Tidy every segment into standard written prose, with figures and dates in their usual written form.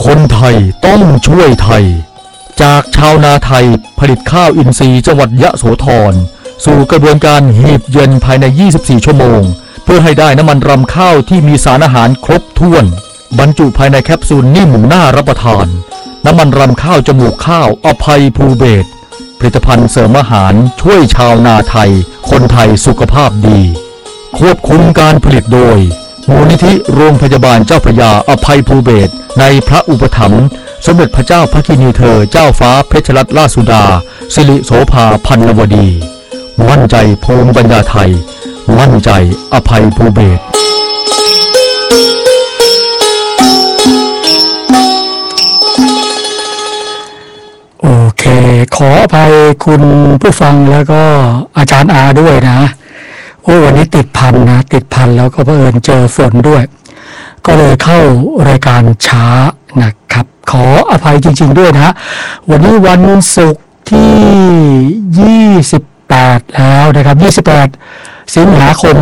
คนไทยต้องช่วยไทยจากชาวนาไทยผลิตข้าวอินทรีย์จังหวัดยะโสธรสู่กระบวนการหีบเย็นภายใน 24 ชั่วโมงเพื่อให้ได้น้ำมันรำข้าวที่มีสารอาหารครบถ้วนบรรจุภายในแคปซูลนิ่มน่ารับประทานน้ำมันรำข้าวจมูกข้าวอภัยภูเบศรผลิตภัณฑ์เสริมอาหารช่วยชาวนาไทยคนไทยสุขภาพดีควบคุมการผลิตโดยมูลนิธิโรงพยาบาลเจ้าพระยาอภัยภูเบศรในพระอุปถัมภ์สมเด็จพระเจ้าพระกินีเธอเจ้าฟ้าเพชรรัตนราชสุดาสิริโสภาพันนวดีมั่นใจภูมิปัญญาไทยมั่นใจอภัยภูเบศรโอเคขออภัยคุณผู้ฟังแล้วก็อาจารย์อาด้วยนะโอ้วันนี้ติดพันแล้วก็เผอิญเจอฝนด้วยก็เลยเข้ารายการช้านะครับขออภัยจริงๆด้วยนะวันนี้วันศุกร์ที่28แล้วนะครับ28สิงหาคม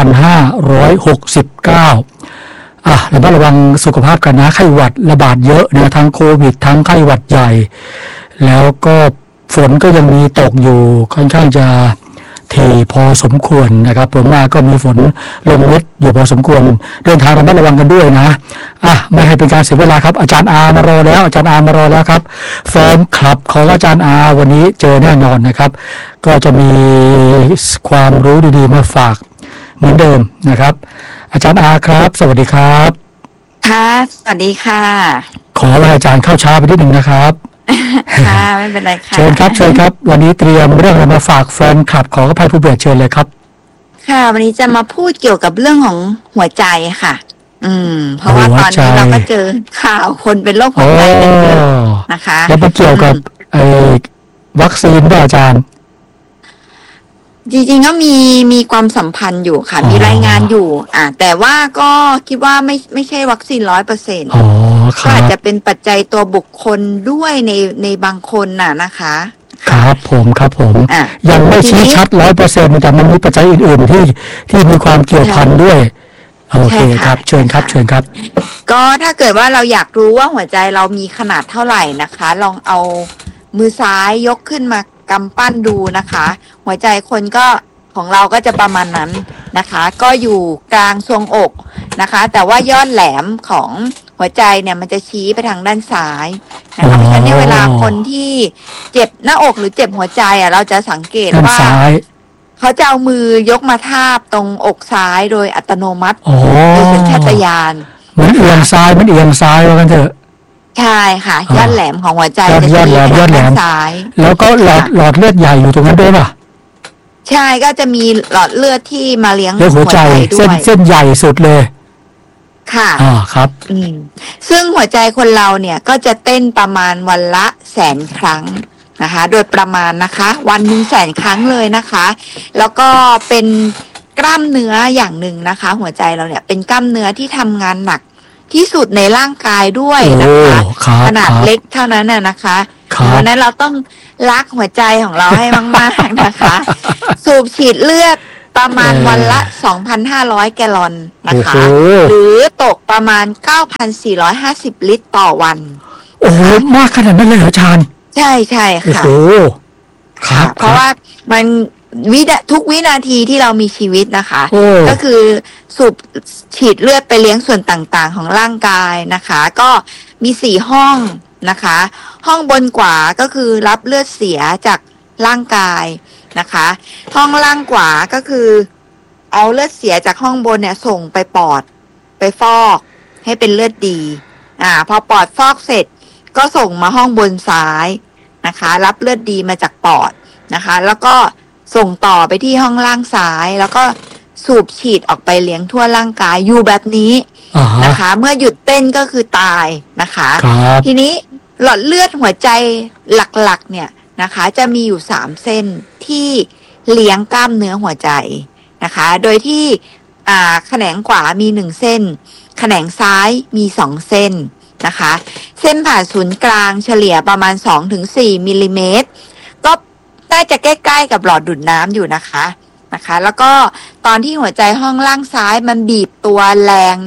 2569ระมัดระวังสุขภาพกันนะไข้หวัดระบาดเยอะนะทั้งโควิดทั้งไข้หวัดใหญ่แล้วก็ฝนก็ยังมีตกอยู่ค่อนข้างจะทีพอสมควรนะครับผมว่าก็มีฝนลงเม็ดอยู่พอสมควรเดินทางระมัดระวังกันด้วยนะไม่ให้เป็นการเสียเวลาครับอาจารย์อามารอแล้วครับแฟนคลับของอาจารย์อาวันนี้เจอแน่นอนนะครับก็จะมีความรู้ดีๆมาฝากเหมือนเดิมนะครับอาจารย์อาครับสวัสดีครับค่ะสวัสดีค่ะขอให้อาจารย์เข้าช้าไปนิดหนึ่งนะครับค่ะไม่เป็นไรค่ะเชิญครับวันนี้เตรียมเรื่องอะไรมาฝากแฟนคลับของอภัยภูเบศรเชิญเลยครับค่ะวันนี้จะมาพูดเกี่ยวกับเรื่องของหัวใจค่ะเพราะว่าตอนนี้เราก็เจอข่าวคนเป็นโรคหัวใจกันเยอะนะคะแล้วมันเกี่ยวกับวัคซีนด้วยอาจารย์จริงๆก็มีความสัมพันธ์อยู่ค่ะมีรายงานอยู่แต่ว่าก็คิดว่าไม่ใช่วัคซีน 100% ก็อาจจะเป็นปัจจัยตัวบุคคลด้วยในบางคนนะคะครับผมยังไม่ชี้ชัด 100% แต่มันมีปัจจัยอื่นๆที่มีความเกี่ยวพันด้วยโอเคครับเชิญครับก็ถ้าเกิดว่าเราอยากรู้ว่าหัวใจเรามีขนาดเท่าไหร่นะคะลองเอามือซ้ายยกขึ้นมากำปั้นดูนะคะหัวใจคนก็ของเราก็จะประมาณนั้นนะคะก็อยู่กลางทรวงอกนะคะแต่ว่ายอดแหลมของหัวใจเนี่ยมันจะชี้ไปทางด้านซ้ายนะคะเพราะฉะนั้นเวลาคนที่เจ็บหน้าอกหรือเจ็บหัวใจเราจะสังเกตว่าเขาจะเอามือยกมาทาบตรงอกซ้ายโดยอัตโนมัติโดยสัญชาตญาณมันเอียงซ้ายว่ากันเถอะใช่ค่ะยอดแหลมของหัวใจจะชี้ไปทางด้านซ้ายแล้วก็หลอดเลือดใหญ่อยู่ตรงนั้นด้วยป่ะใช่ก็จะมีหลอดเลือดที่มาเลี้ยงหัวใจด้วยเส้นใหญ่สุดเลยค่ะครับซึ่งหัวใจคนเราเนี่ยก็จะเต้นประมาณวันละ100,000 ครั้งนะคะโดยประมาณนะคะวันหนึ่ง100,000 ครั้งเลยนะคะแล้วก็เป็นกล้ามเนื้ออย่างหนึ่งนะคะหัวใจเราเนี่ยเป็นกล้ามเนื้อที่ทำงานหนักที่สุดในร่างกายด้วยนะคะขนาดเล็กเท่านั้นนะคะเพราะนั้นเราต้องรักหัวใจของเราให้มากๆนะคะสูบฉีดเลือดประมาณวันละ 2,500 แกลลอนนะคะหรือตกประมาณ 9,450 ลิตรต่อวันโอ้โหมากขนาดนั้นเลยเหรออาจารย์ใช่ค่ะโอ้โหครับเพราะว่ามันทุกวินาทีที่เรามีชีวิตนะคะก็คือสูบฉีดเลือดไปเลี้ยงส่วนต่างๆของร่างกายนะคะก็มี4 ห้องนะคะห้องบนขวาก็คือรับเลือดเสียจากร่างกายนะคะห้องล่างขวาก็คือเอาเลือดเสียจากห้องบนเนี่ยส่งไปปอดไปฟอกให้เป็นเลือดดีพอปอดฟอกเสร็จก็ส่งมาห้องบนซ้ายนะคะรับเลือดดีมาจากปอดนะคะแล้วก็ส่งต่อไปที่ห้องล่างซ้ายแล้วก็สูบฉีดออกไปเลี้ยงทั่วร่างกายอยู่แบบนี้นะคะเมื่อหยุดเต้นก็คือตายนะคะทีนี้หลอดเลือดหัวใจหลักๆเนี่ยนะคะจะมีอยู่3 เส้นที่เลี้ยงกล้ามเนื้อหัวใจนะคะโดยที่แขนงขวามี1 เส้นแขนงซ้ายมี2 เส้นนะคะเส้นผ่านศูนย์กลางเฉลี่ยประมาณ 2-4 มิลลิเมตรก็น่าจะใกล้ๆกับหลอดดูดน้ำอยู่นะคะแล้วก็ตอนที่หัวใจห้องล่างซ้ายมันบีบตัวแรงเนี่ย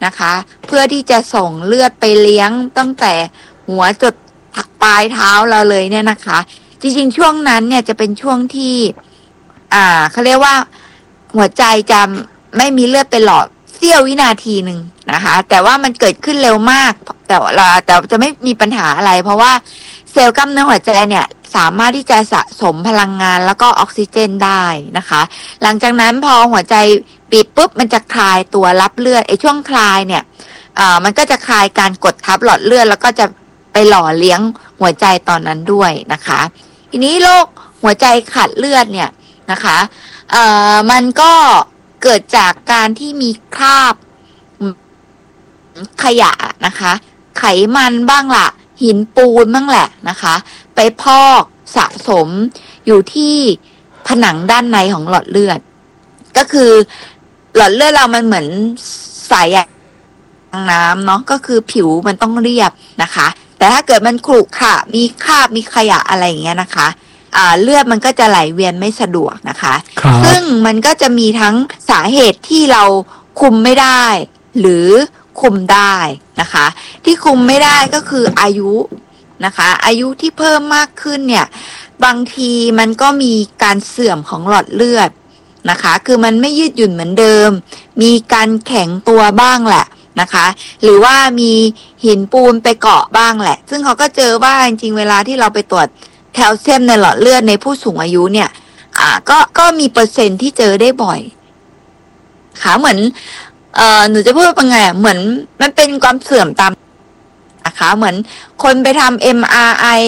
นะคะเพื่อที่จะส่งเลือดไปเลี้ยงตั้งแต่หัวจนปลายเท้าเราเลยเนี่ยนะคะจริงๆช่วงนั้นเนี่ยจะเป็นช่วงที่เขาเรียกว่าหัวใจจะไม่มีเลือดไปหลอดเสี้ยววินาทีหนึ่งนะคะแต่ว่ามันเกิดขึ้นเร็วมากแต่จะไม่มีปัญหาอะไรเพราะว่าเซลล์กล้ามเนื้อหัวใจเนี่ยสามารถที่จะสะสมพลังงานแล้วก็ออกซิเจนได้นะคะหลังจากนั้นพอหัวใจปิดปุ๊บมันจะคลายตัวรับเลือดไอ้ช่วงคลายเนี่ยมันก็จะคลายการกดทับหลอดเลือดแล้วก็จะไปหล่อเลี้ยงหัวใจตอนนั้นด้วยนะคะทีนี้โรคหัวใจขาดเลือดเนี่ยนะคะมันก็เกิดจากการที่มีคราบขยะนะคะไขมันบ้างล่ะหินปูนบ้างแหละนะคะไปพอกสะสมอยู่ที่ผนังด้านในของหลอดเลือดก็คือหลอดเลือดเรามันเหมือนสายน้ำเนาะก็คือผิวมันต้องเรียบนะคะแต่ถ้าเกิดมันขรุขระมีคราบมีขยะอะไรอย่างเงี้ยนะคะเลือดมันก็จะไหลเวียนไม่สะดวกนะคะซึ่งมันก็จะมีทั้งสาเหตุที่เราคุมไม่ได้หรือคุมได้นะคะที่คุมไม่ได้ก็คืออายุนะคะอายุที่เพิ่มมากขึ้นเนี่ยบางทีมันก็มีการเสื่อมของหลอดเลือดนะคะคือมันไม่ยืดหยุ่นเหมือนเดิมมีการแข็งตัวบ้างแหละนะคะหรือว่ามีหินปูนไปเกาะบ้างแหละซึ่งเขาก็เจอว่าจริงๆเวลาที่เราไปตรวจแคลเซียมในหลอดเลือดในผู้สูงอายุเนี่ยก็มีเปอร์เซ็นต์ที่เจอได้บ่อยค่ะเหมือนหนูจะพูดว่าไงเหมือนมันเป็นความเสื่อมตามนะคะเหมือนคนไปทำ MRI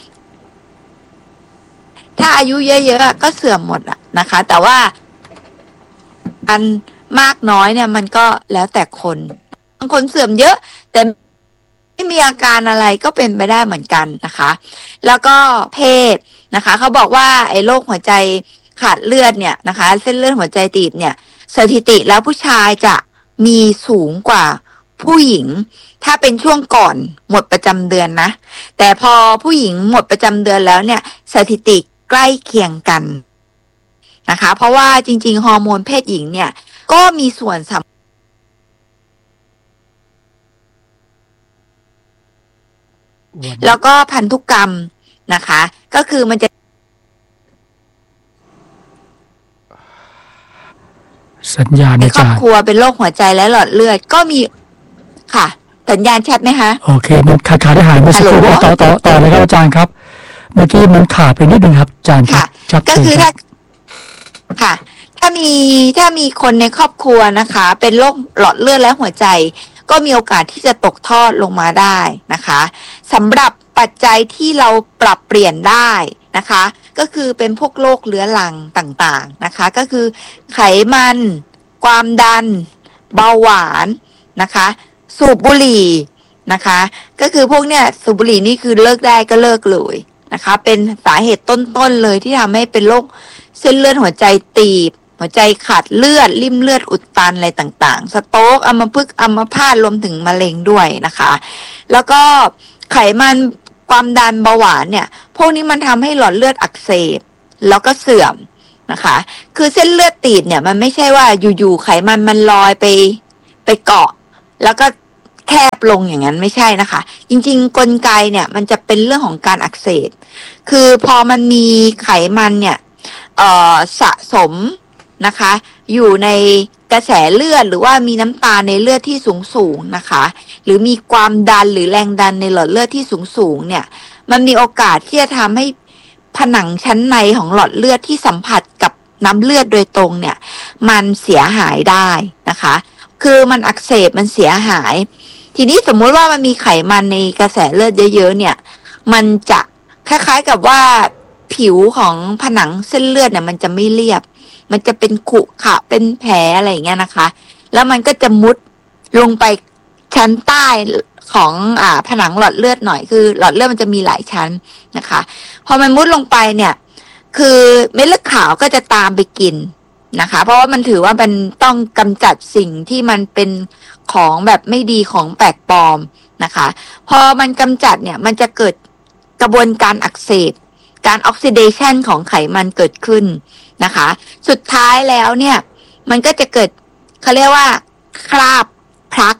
ถ้าอายุเยอะๆก็เสื่อมหมดอะนะคะแต่ว่าอันมากน้อยเนี่ยมันก็แล้วแต่คนบางคนเสื่อมเยอะแต่ไม่มีอาการอะไรก็เป็นไปได้เหมือนกันนะคะแล้วก็เพศนะคะเขาบอกว่าไอ้โรคหัวใจขาดเลือดเนี่ยนะคะเส้นเลือดหัวใจตีบเนี่ยสถิติแล้วผู้ชายจะมีสูงกว่าผู้หญิงถ้าเป็นช่วงก่อนหมดประจำเดือนนะแต่พอผู้หญิงหมดประจำเดือนแล้วเนี่ยสถิติใกล้เคียงกันนะคะเพราะว่าจริงๆฮอร์โมนเพศหญิงเนี่ยก็มีส่วนสำคัญแล้วก็พันธุกรรมนะคะก็คือมันจะสัญญาณในครอบครัวเป็นโรคหัวใจและหลอดเลือดก็มีค่ะสัญญาณชัดไหมคะโอเคมันขาดได้หายเมื่อสักครู่ต่อเลยครับอาจารย์ครับเมื่อกี้มันขาดไปนิดนึงครับอาจารย์ค่ะก็คือถ้ามีคนในครอบครัวนะคะเป็นโรคหลอดเลือดและหัวใจก็มีโอกาสที่จะตกทอดลงมาได้นะคะสำหรับปัจจัยที่เราปรับเปลี่ยนได้นะคะก็คือเป็นพวกโรคเรื้อรังต่างๆนะคะก็คือไขมันความดันเบาหวานนะคะสูบบุหรี่นะคะก็คือพวกเนี้ยสูบบุหรี่นี่คือเลิกได้ก็เลิกเลยนะคะเป็นสาเหตุต้นๆเลยที่ทำให้เป็นโรคเส้นเลือดหัวใจตีบหัวใจขาดเลือดริ่มเลือดอุดตันอะไรต่างๆสโตรกอัมพฤกษ์อัมพาตรวมถึงมะเร็งด้วยนะคะแล้วก็ไขมันความดันเบาหวานเนี่ยพวกนี้มันทำให้หลอดเลือดอักเสบแล้วก็เสื่อมนะคะคือเส้นเลือดตีบเนี่ยมันไม่ใช่ว่าอยู่ๆไขมันลอยไปเกาะแล้วก็แคบลงอย่างนั้นไม่ใช่นะคะจริงๆกลไกเนี่ยมันจะเป็นเรื่องของการอักเสบคือพอมันมีไขมันเนี่ยสะสมนะคะอยู่ในกระแสเลือดหรือว่ามีน้ำตาลในเลือดที่สูงนะคะหรือมีความดันหรือแรงดันในหลอดเลือดที่สูงเนี่ยมันมีโอกาสที่จะทำให้ผนังชั้นในของหลอดเลือดที่สัมผัสกับน้ำเลือดโดยตรงเนี่ยมันเสียหายได้นะคะคือมันอักเสบมันเสียหายทีนี้สมมุติว่ามันมีไขมันในกระแสเลือดเยอะๆเนี่ยมันจะคล้ายๆกับว่าผิวของผนังเส้นเลือดเนี่ยมันจะไม่เรียบมันจะเป็นขรุขระเป็นแผลอะไรอย่างเงี้ยนะคะแล้วมันก็จะมุดลงไปชั้นใต้ของผนังหลอดเลือดหน่อยคือหลอดเลือดมันจะมีหลายชั้นนะคะพอมันมุดลงไปเนี่ยคือเม็ดเลือดขาวก็จะตามไปกินนะคะเพราะว่ามันถือว่ามันต้องกำจัดสิ่งที่มันเป็นของแบบไม่ดีของแปลกปลอมนะคะพอมันกำจัดเนี่ยมันจะเกิดกระบวนการอักเสบการออกซิเดชันของไขมันเกิดขึ้นนะคะสุดท้ายแล้วเนี่ยมันก็จะเกิดเขาเรียกว่าคราบพลัก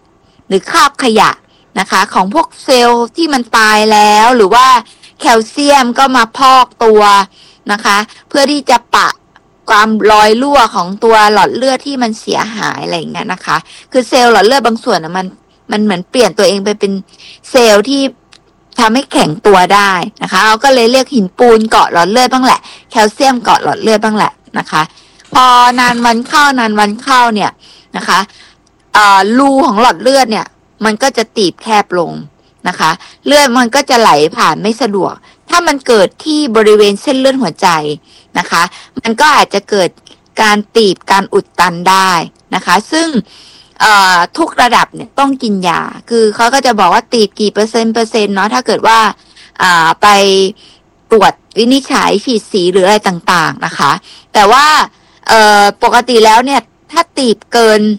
รือคราบขยะนะคะของพวกเซลล์ที่มันตายแล้วหรือว่าแคลเซียมก็มาพอกตัวนะคะเพื่อที่จะปะความรอยรั่วของตัวหลอดเลือดที่มันเสียหายอะไรอย่างเงี้ยนะคะคือเซลล์หลอดเลือดบางส่วนมันเหมือนเปลี่ยนตัวเองไปเป็นเซลล์ที่ทำให้แข็งตัวได้นะคะเราก็เลยเรียกหินปูนเกาะหลอดเลือดบ้างแหละแคลเซียมเกาะหลอดเลือดบ้างแหละนะคะพอนานวันเข้าเนี่ยนะคะรูของหลอดเลือดเนี่ยมันก็จะตีบแคบลงนะคะเลือดมันก็จะไหลผ่านไม่สะดวกถ้ามันเกิดที่บริเวณเส้นเลือดหัวใจนะคะมันก็อาจจะเกิดการตีบการอุดตันได้นะคะซึ่งทุกระดับเนี่ยต้องกินยาคือเขาก็จะบอกว่าตีบกี่เปอร์เซ็นต์เนาะถ้าเกิดว่าไปตรวจวินิจฉัยฉีดสีหรืออะไรต่างๆนะคะแต่ว่าปกติแล้วเนี่ยถ้าตีบเกิน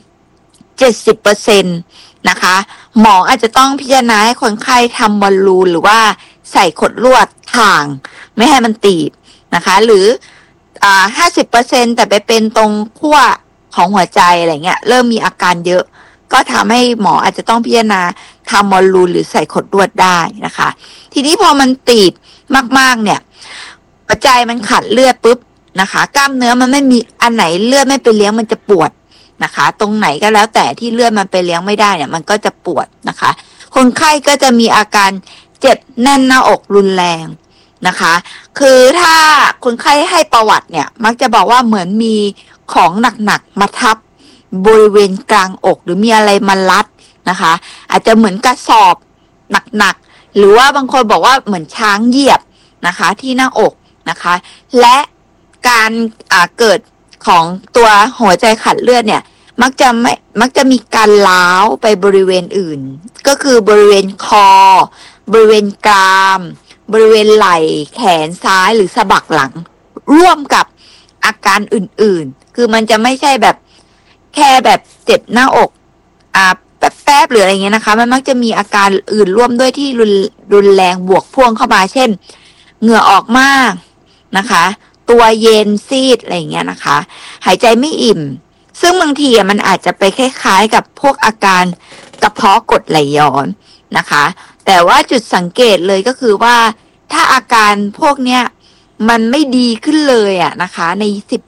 70% นะคะหมออาจจะต้องพิจารณาให้คนไข้ทำบอลลูนหรือว่าใส่ขดลวดถ่างไม่ให้มันตีบนะคะหรือ50% แต่ไปเป็นตรงขั้วของหัวใจอะไรเงี้ยเริ่มมีอาการเยอะก็ทำให้หมออาจจะต้องพิจารณาทำบอลลูนหรือใส่ขดลวดได้นะคะทีนี้พอมันตีบมากๆเนี่ยหัวใจมันขาดเลือดปุ๊บนะคะกล้ามเนื้อมันไม่มีอันไหนเลือดไม่ไปเลี้ยงมันจะปวดนะคะตรงไหนก็แล้วแต่ที่เลือดมันไปเลี้ยงไม่ได้เนี่ยมันก็จะปวดนะคะคนไข้ก็จะมีอาการเจ็บแน่นหน้าอกรุนแรงนะคะคือถ้าคนไข้ให้ประวัติเนี่ยมักจะบอกว่าเหมือนมีของหนักๆมาทับบริเวณกลางอกหรือมีอะไรมารัดนะคะอาจจะเหมือนกระสอบหนักๆหรือว่าบางคนบอกว่าเหมือนช้างเหยียบนะคะที่หน้าอกนะคะและการเกิดของตัวหัวใจขาดเลือดเนี่ยมักจะมีการล้าวไปบริเวณอื่นก็คือบริเวณคอบริเวณกรามบริเวณไหล่แขนซ้ายหรือสะบักหลังร่วมกับอาการอื่นๆคือมันจะไม่ใช่แบบแค่แบบเจ็บหน้าอกแบบแป๊บหรืออะไรเงี้ยนะคะมันมักจะมีอาการอื่นร่วมด้วยที่รุนแรงบวกพ่วงเข้ามาเช่นเหงื่อออกมากนะคะตัวเย็นซีดอะไรเงี้ยนะคะหายใจไม่อิ่มซึ่งบางทีมันอาจจะไปคล้ายๆกับพวกอาการกระเพาะกรดไหลย้อนนะคะแต่ว่าจุดสังเกตเลยก็คือว่าถ้าอาการพวกเนี้ยมันไม่ดีขึ้นเลยนะคะใน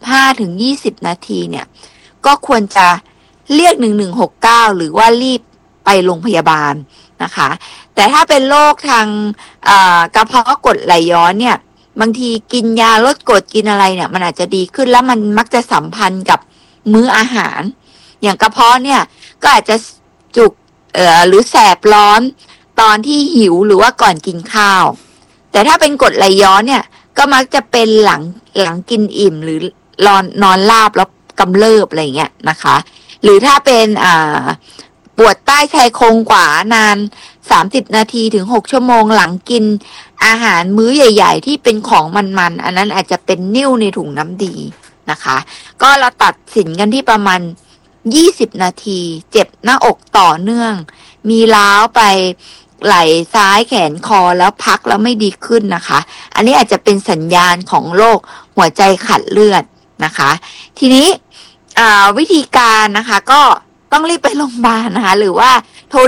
15-20 นาทีเนี่ยก็ควรจะเรียก1169หรือว่ารีบไปโรงพยาบาลนะคะแต่ถ้าเป็นโรคทางกระเพาะกรดไหลย้อนเนี่ยบางทีกินยาลดกรดกินอะไรเนี่ยมันอาจจะดีขึ้นแล้วมันมักจะสัมพันธ์กับมื้ออาหารอย่างกระเพาะเนี่ยก็อาจจะจุกหรือแสบร้อนตอนที่หิวหรือว่าก่อนกินข้าวแต่ถ้าเป็นกรดไหลย้อนเนี่ยก็มักจะเป็นหลังกินอิ่มหรือนอนราบแล้วกำเริบอะไรเงี้ยนะคะหรือถ้าเป็นปวดใต้ชายโครงขวานาน30 นาทีถึง6 ชั่วโมงหลังกินอาหารมื้อใหญ่ๆที่เป็นของมันๆอันนั้นอาจจะเป็นนิ่วในถุงน้ำดีนะคะก็เราตัดสินกันที่ประมาณ20 นาทีเจ็บหน้าอกต่อเนื่องมีร้าวไปไหล่ซ้ายแขนคอแล้วพักแล้วไม่ดีขึ้นนะคะอันนี้อาจจะเป็นสัญญาณของโรคหัวใจขาดเลือดนะคะทีนี้วิธีการนะคะก็ต้องรีบไปโรงพยาบาลนะคะหรือว่าโทร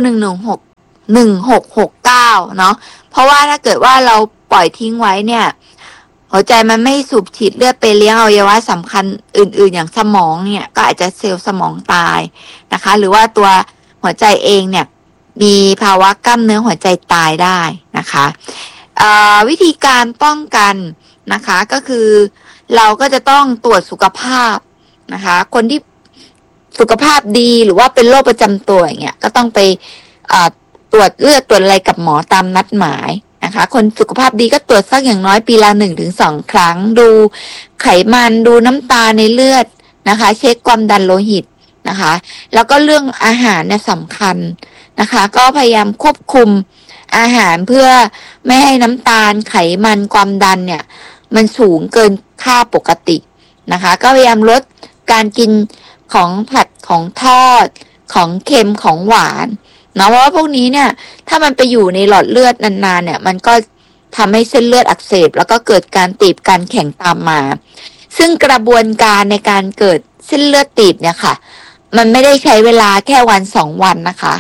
1669เนาะเพราะว่าถ้าเกิดว่าเราปล่อยทิ้งไว้เนี่ยหัวใจมันไม่สูบฉีดเลือดไปเลี้ยงอวัยวะสำคัญอื่นๆอย่างสมองเนี่ยก็อาจจะเซลล์สมองตายนะคะหรือว่าตัวหัวใจเองเนี่ยมีภาวะกล้ามเนื้อหัวใจตายได้นะคะวิธีการป้องกันนะคะก็คือเราก็จะต้องตรวจสุขภาพนะคะคนที่สุขภาพดีหรือว่าเป็นโรคประจำตัวอย่างเงี้ยก็ต้องไปตรวจเลือดตรวจอะไรกับหมอตามนัดหมายนะคะคนสุขภาพดีก็ตรวจสักอย่างน้อยปีละ 1-2 ครั้งดูไขมันดูน้ำตาลในเลือดนะคะเช็คความดันโลหิตนะคะแล้วก็เรื่องอาหารเนี่ยสำคัญนะคะก็พยายามควบคุมอาหารเพื่อไม่ให้น้ำตาลไขมันความดันเนี่ยมันสูงเกินค่าปกตินะคะก็พยายามลดการกินของผัดของทอดของเค็มของหวานนะเพราะว่าพวกนี้เนี่ยถ้ามันไปอยู่ในหลอดเลือดนานๆเนี่ยมันก็ทำให้เส้นเลือดอักเสบแล้วก็เกิดการตีบการแข็งตามมาซึ่งกระบวนการในการเกิดเส้นเลือดตีบเนี่ยค่ะมันไม่ได้ใช้เวลาแค่1-2 วันนะคะ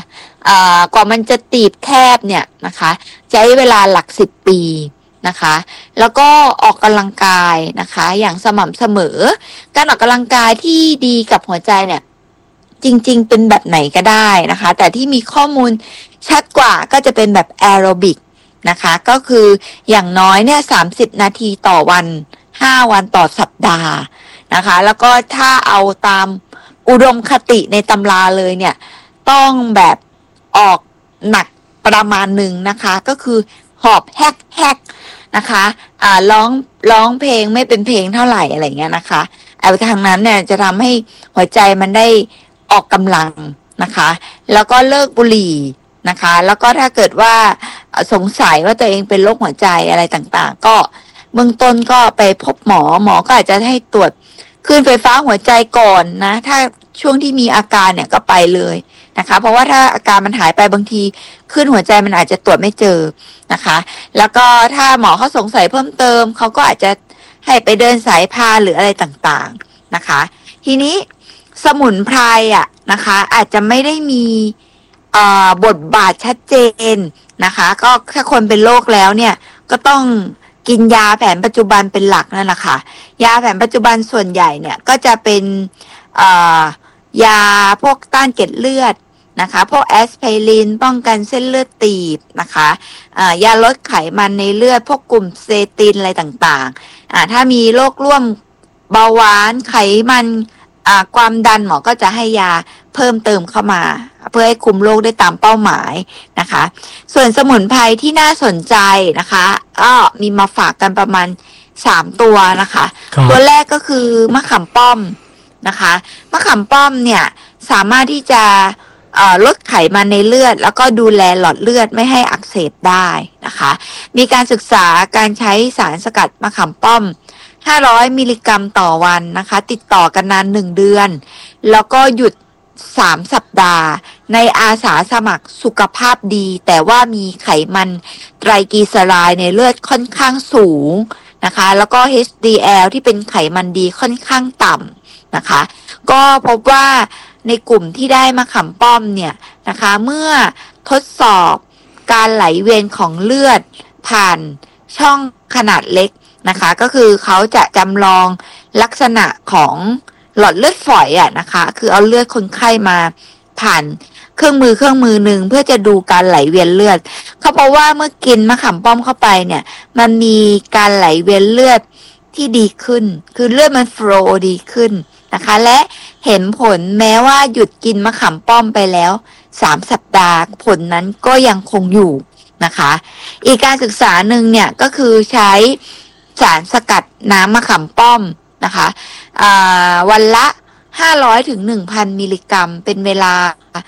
กว่ามันจะตีบแคบเนี่ยนะคะใช้เวลาหลัก10 ปีนะคะแล้วก็ออกกำลังกายนะคะอย่างสม่ำเสมอการออกกำลังกายที่ดีกับหัวใจเนี่ยจริงๆเป็นแบบไหนก็ได้นะคะแต่ที่มีข้อมูลชัดกว่าก็จะเป็นแบบแอโรบิกนะคะก็คืออย่างน้อยเนี่ย30 นาทีต่อวัน5 วันต่อสัปดาห์นะคะแล้วก็ถ้าเอาตามอุดมคติในตำราเลยเนี่ยต้องแบบออกหนักประมาณหนึ่งนะคะก็คือหอบแฮกนะคะร้องเพลงไม่เป็นเพลงเท่าไหร่อะไรเงี้ยนะคะทางนั้นเนี่ยจะทำให้หัวใจมันได้ออกกำลังนะคะแล้วก็เลิกบุหรี่นะคะแล้วก็ถ้าเกิดว่าสงสัยว่าตัวเองเป็นโรคหัวใจอะไรต่างๆก็เบื้องต้นก็ไปพบหมอก็อาจจะให้ตรวจคลื่นไฟฟ้าหัวใจก่อนนะถ้าช่วงที่มีอาการเนี่ยก็ไปเลยนะคะเพราะว่าถ้าอาการมันหายไปบางทีคลื่นหัวใจมันอาจจะตรวจไม่เจอนะคะแล้วก็ถ้าหมอเขาสงสัยเพิ่มเติมเขาก็อาจจะให้ไปเดินสายพานหรืออะไรต่างๆนะคะทีนี้สมุนไพรนะคะอาจจะไม่ได้มีบทบาทชัดเจนนะคะก็ถ้าคนเป็นโรคแล้วเนี่ยก็ต้องกินยาแผนปัจจุบันเป็นหลักนั่นแหละค่ะยาแผนปัจจุบันส่วนใหญ่เนี่ยก็จะเป็นยาพวกต้านเกล็ดเลือดนะคะพวกแอสไพรินป้องกันเส้นเลือดตีบนะคะยาลดไขมันในเลือดพวกกลุ่มเซตินอะไรต่างๆถ้ามีโรคร่วมเบาหวานไขมันความดันหมอก็จะให้ยาเพิ่มเติมเข้ามาเพื่อให้คุมโรคได้ตามเป้าหมายนะคะส่วนสมุนไพรที่น่าสนใจนะคะก็มีมาฝากกันประมาณ3 ตัวนะคะตัวแรกก็คือมะขามป้อมนะคะมะขามป้อมเนี่ยสามารถที่จะลดไขมันในเลือดแล้วก็ดูแลหลอดเลือดไม่ให้อักเสบได้นะคะมีการศึกษาการใช้สารสกัดมะขามป้อม500 มิลลิกรัมต่อวันนะคะติดต่อกันนาน1 เดือนแล้วก็หยุด3 สัปดาห์ในอาสาสมัครสุขภาพดีแต่ว่ามีไขมันไตรกลีเซอไรด์ในเลือดค่อนข้างสูงนะคะแล้วก็ HDL ที่เป็นไขมันดีค่อนข้างต่ำนะคะก็พบว่าในกลุ่มที่ได้มะขามป้อมเนี่ยนะคะเมื่อทดสอบการไหลเวียนของเลือดผ่านช่องขนาดเล็กนะคะก็คือเขาจะจำลองลักษณะของหลอดเลือดฝอยนะคะคือเอาเลือดคนไข้มาผ่านเครื่องมือหนึ่งเพื่อจะดูการไหลเวียนเลือดเขาบอกว่าเมื่อกินมะขามป้อมเข้าไปเนี่ยมันมีการไหลเวียนเลือดที่ดีขึ้นคือเลือดมันโฟลว์ดีขึ้นนะคะและเห็นผลแม้ว่าหยุดกินมะขามป้อมไปแล้ว3 สัปดาห์ผลนั้นก็ยังคงอยู่นะคะอีกการศึกษาหนึ่งเนี่ยก็คือใช้สารสกัดน้ำมะขามป้อมนะคะวันละ500 ถึง 1,000 มิลลิกรัมเป็นเวลา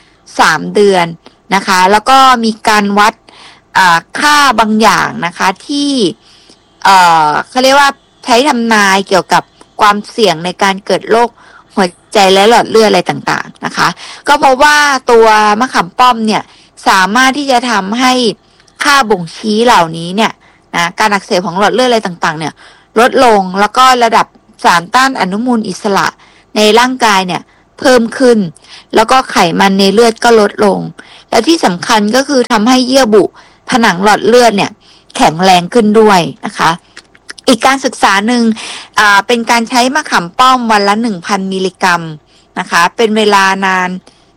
3 เดือนนะคะแล้วก็มีการวัดค่าบางอย่างนะคะที่เขาเรียกว่าใช้ทำนายเกี่ยวกับความเสี่ยงในการเกิดโรคหัวใจและหลอดเลือดอะไรต่างๆนะคะก็เพราะว่าตัวมะขามป้อมเนี่ยสามารถที่จะทำให้ค่าบ่งชี้เหล่านี้เนี่ยนะการอักเสบของหลอดเลือดอะไรต่างๆเนี่ยลดลงแล้วก็ระดับสารต้านอนุมูลอิสระในร่างกายเนี่ยเพิ่มขึ้นแล้วก็ไขมันในเลือดก็ลดลงและที่สำคัญก็คือทำให้เยื่อบุผนังหลอดเลือดเนี่ยแข็งแรงขึ้นด้วยนะคะอีกการศึกษาหนึ่งเป็นการใช้มะขามป้อมวันละ 1,000 มิลลิกรัมนะคะเป็นเวลานาน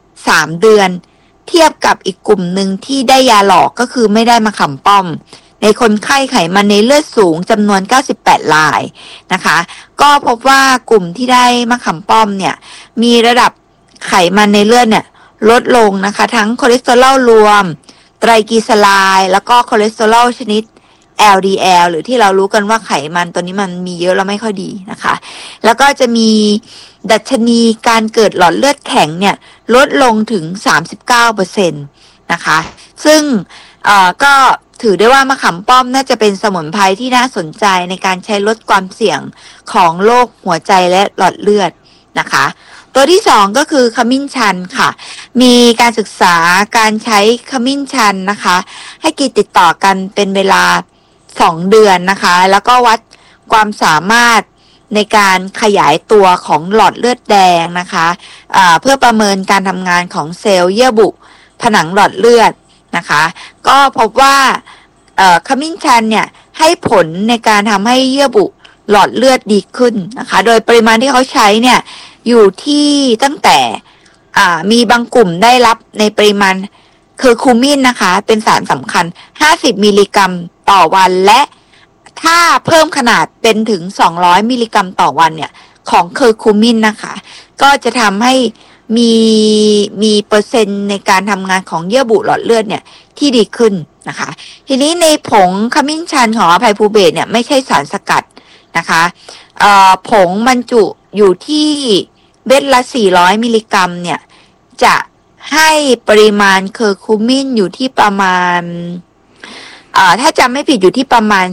3 เดือนเทียบกับอีกกลุ่มหนึ่งที่ได้ยาหลอกก็คือไม่ได้มะขามป้อมในคนไข้ไขมันในเลือดสูงจำนวน98 รายนะคะก็พบว่ากลุ่มที่ได้มะขามป้อมเนี่ยมีระดับไขมันในเลือดเนี่ยลดลงนะคะทั้งคอเลสเตอรอลรวมไตรกลีเซอไรด์แล้วก็คอเลสเตอรอลชนิด LDL หรือที่เรารู้กันว่าไขมันตัวนี้มันมีเยอะแล้วไม่ค่อยดีนะคะแล้วก็จะมีดัชนีการเกิดหลอดเลือดแข็งเนี่ยลดลงถึง 39% นะคะซึ่งก็ถือได้ว่ามะขามป้อมน่าจะเป็นสมุนไพรที่น่าสนใจในการใช้ลดความเสี่ยงของโรคหัวใจและหลอดเลือดนะคะตัวที่2ก็คือขมิ้นชันค่ะมีการศึกษาการใช้ขมิ้นชันนะคะให้กินติดต่อกันเป็นเวลา2 เดือนนะคะแล้วก็วัดความสามารถในการขยายตัวของหลอดเลือดแดงนะคะเพื่อประเมินการทำงานของเซลล์เยื่อบุผผนังหลอดเลือดนะคะก็พบว่าขมิ้นชันเนี่ยให้ผลในการทำให้เยื่อบุหลอดเลือดดีขึ้นนะคะโดยปริมาณที่เขาใช้เนี่ยอยู่ที่ตั้งแต่มีบางกลุ่มได้รับในปริมาณคือคูมินนะคะเป็นสารสำคัญ50มิลลิกรัมต่อวันและถ้าเพิ่มขนาดเป็นถึง200มิลลิกรัมต่อวันเนี่ยของเคอร์คูมินนะคะก็จะทำให้มีเปอร์เซ็นต์ในการทำงานของเยื่อบุหลอดเลือดเนี่ยที่ดีขึ้นนะคะทีนี้ในผงขมิ้นชันของอภัยภูเบศเนี่ยไม่ใช่สารสกัดนะคะผงบรรจุอยู่ที่เม็ดละ400มิลลิกรัมเนี่ยจะให้ปริมาณเคอร์คูมินอยู่ที่ประมาณถ้าจำไม่ผิดอยู่ที่ประมาณ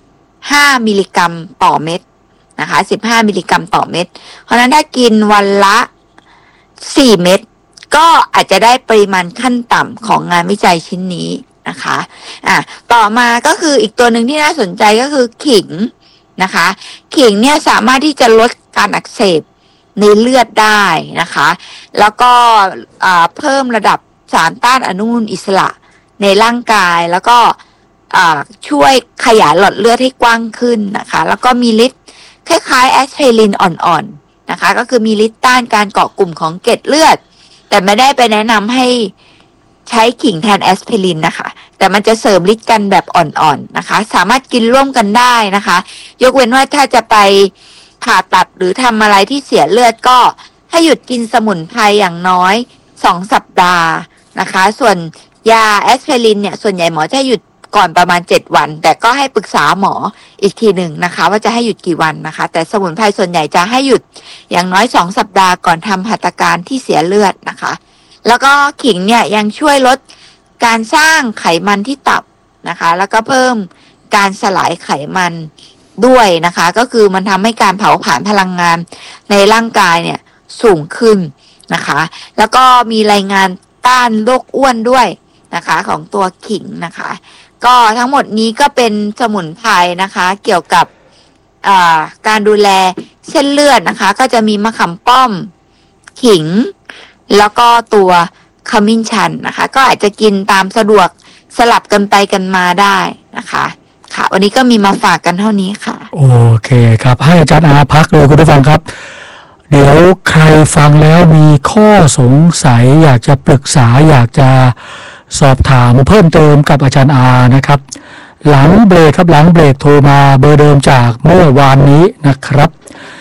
15มิลลิกรัมต่อเม็ดนะคะ15มิลลิกรัมต่อเม็ดเพราะนั้นถ้ากินวันละ4เม็ดก็อาจจะได้ปริมาณขั้นต่ำของงานวิจัยชิ้นนี้นะคะต่อมาก็คืออีกตัวหนึ่งที่น่าสนใจก็คือขิงนะคะขิงเนี่ยสามารถที่จะลดการอักเสบในเลือดได้นะคะแล้วก็เพิ่มระดับสารต้านอนุมูลอิสระในร่างกายแล้วก็ช่วยขยายหลอดเลือดให้กว้างขึ้นนะคะแล้วก็มีฤทธิ์คล้ายๆแอสไพรินอ่อนๆนะคะก็คือมีฤทธิ์ต้านการเกาะกลุ่มของเกล็ดเลือดแต่ไม่ได้ไปแนะนำให้ใช้ขิงแทนแอสไพรินนะคะแต่มันจะเสริมฤทธิ์กันแบบอ่อนๆนะคะสามารถกินร่วมกันได้นะคะยกเว้นว่าถ้าจะไปผ่าตัดหรือทำอะไรที่เสียเลือดก็ให้หยุดกินสมุนไพรอย่างน้อย2สัปดาห์นะคะส่วนยาแอสไพรินเนี่ยส่วนใหญ่หมอจะหยุดก่อนประมาณ7วันแต่ก็ให้ปรึกษาหมออีกทีหนึ่งนะคะว่าจะให้หยุดกี่วันนะคะแต่สมุนไพรส่วนใหญ่จะให้หยุดอย่างน้อย2สัปดาห์ก่อนทำหัตถการที่เสียเลือดนะคะแล้วก็ขิงเนี่ยยังช่วยลดการสร้างไขมันที่ตับนะคะแล้วก็เพิ่มการสลายไขมันด้วยนะคะก็คือมันทำให้การเผาผลาญพลังงานในร่างกายเนี่ยสูงขึ้นนะคะแล้วก็มีรายงานต้านโรคอ้วนด้วยนะคะของตัวขิงนะคะก็ทั้งหมดนี้ก็เป็นสมุนไพรนะคะเกี่ยวกับการดูแลเส้นเลือดนะคะก็จะมีมะขามป้อมขิงแล้วก็ตัวขมิ้นชันนะคะก็อาจจะกินตามสะดวกสลับกันไปกันมาได้นะคะค่ะวันนี้ก็มีมาฝากกันเท่านี้ค่ะโอเคครับให้อาจารย์อาพักเลยคุณผู้ฟังครับเดี๋ยวใครฟังแล้วมีข้อสงสัยอยากจะปรึกษาอยากจะสอบถามเพิ่มเติมกับอาจารย์อานะครับหลังเบรกครับหลังเบรกโทรมาเบอร์เดิมจากเมื่อวานนี้นะครับ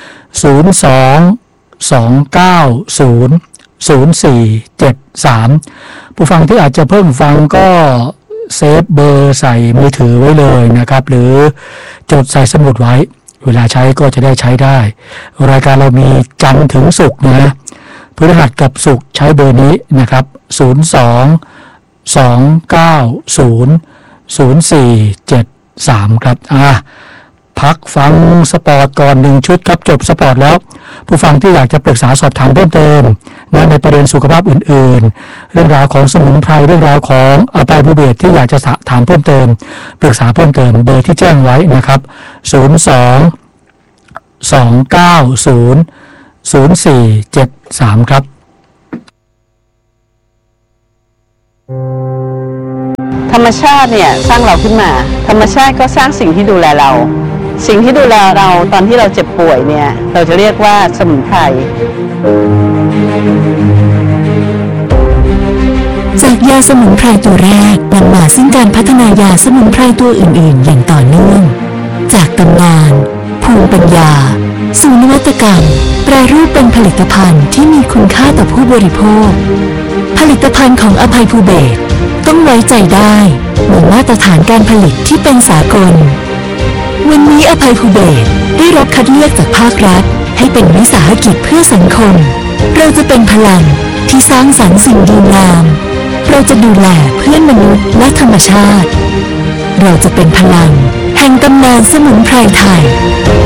02-290-0473ผู้ฟังที่อาจจะเพิ่งฟังก็เซฟเบอร์ใส่มือถือไว้เลยนะครับหรือจดใส่สมุดไว้เวลาใช้ก็จะได้ใช้ได้รายการเรามีจันทร์ถึงศุกร์นะพฤหัสกับศุกร์ใช้เบอร์นี้นะครับ02-290-0473ครับพักฟังสปอร์ตก่อน1ชุดครับจบสปอร์ตแล้วผู้ฟังที่อยากจะปรึกษาสอบถามเพิ่มเติมนะในประเด็นสุขภาพอื่นๆเรื่องราวของสมุนไพรเรื่องราวของอภัยภูเบศรที่อยากจะถามเพิ่มเติมปรึกษาเพิ่มเติมเบอร์ที่แจ้งไว้นะครับ02-290-0473ครับธรรมชาติเนี่ยสร้างเราขึ้นมาธรรมชาติก็สร้างสิ่งที่ดูแลเราสิ่งที่ดูแลเราตอนที่เราเจ็บป่วยเนี่ยเราจะเรียกว่าสมุนไพรจากยาสมุนไพรตัวแรกนำมาซึ่งการพัฒนายาสมุนไพรตัวอื่นๆอย่างต่อเนื่องจากตำนานภูมิปัญญาสู่นวัตกรรมแปรรูปเป็นผลิตภัณฑ์ที่มีคุณค่าต่อผู้บริโภคผลิตภัณฑ์ของอภัยภูเบศรต้องไว้ใจได้มีมาตรฐานการผลิตที่เป็นสากลวันนี้อภัยภูเบศรได้รับคัดเลือกจากภาครัฐให้เป็นวิสาหกิจเพื่อสังคมเราจะเป็นพลังที่สร้างสรรค์สิ่งดีงามเราจะดูแลเพื่อนมนุษย์และธรรมชาติเราจะเป็นพลังแห่งตำนานสมุนไพรไทย